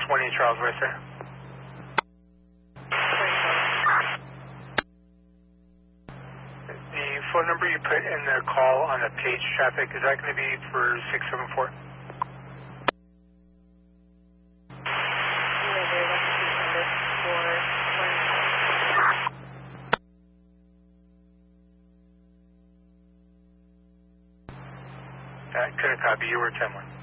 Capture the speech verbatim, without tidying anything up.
twenty Charles right there. The phone number you put in the call on the page traffic, is that going to be for six seven four? That couldn't copy. You were ten one.